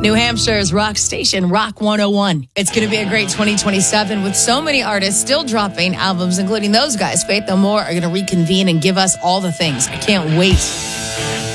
New Hampshire's rock station, Rock 101. It's going to be a great 2027 with so many artists still dropping albums, including those guys. Faith No More are going to reconvene and give us all the things. I can't wait.